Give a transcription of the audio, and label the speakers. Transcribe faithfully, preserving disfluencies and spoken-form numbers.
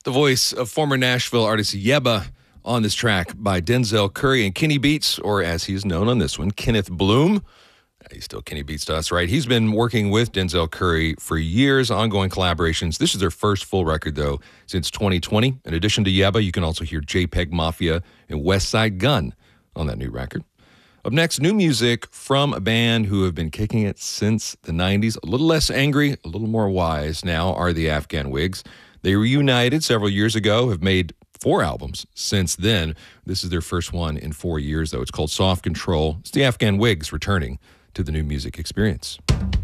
Speaker 1: The voice of former Nashville artist Yebba on this track by Denzel Curry and Kenny Beats, or as he's known on this one, Kenneth Bloom. He's still Kenny Beats to us, right? He's been working with Denzel Curry for years, ongoing collaborations. This is their first full record, though, since twenty twenty. In addition to Yebba, you can also hear JPEG Mafia and West Side Gun on that new record. Up next, new music from a band who have been kicking it since the nineties. A little less angry, a little more wise now are the Afghan Wigs. They reunited several years ago, have made four albums since then. This is their first one in four years, though. It's called Soft Control. It's the Afghan Wigs returning to the new music experience.